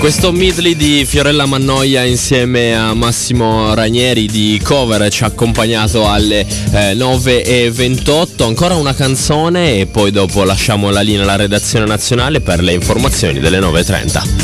Questo medley di Fiorella Mannoia insieme a Massimo Ranieri di Cover ci ha accompagnato alle 9:28. Ancora una canzone e poi dopo lasciamo la linea alla redazione nazionale per le informazioni delle 9:30.